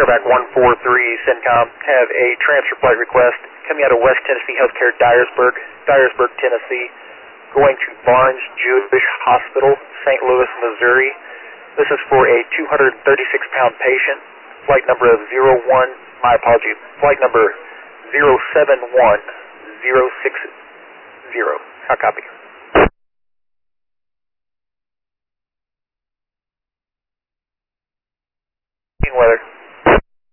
Airback 143, CENTCOM, have a transfer flight request coming out of West Tennessee Healthcare, Dyersburg, Tennessee, going to Barnes Jewish Hospital, St. Louis, Missouri. This is for a 236-pound patient, flight number of flight number 071060. How copy?